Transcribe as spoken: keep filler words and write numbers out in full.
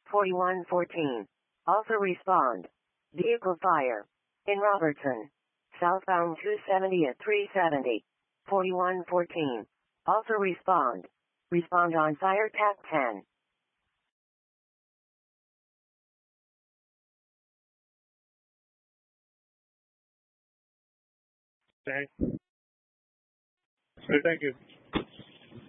forty-one fourteen. Also respond. Vehicle fire. In Robertson. Southbound two seventy at three seventy. forty-one fourteen. Also respond. Respond on fire T A C ten. Okay. So thank you.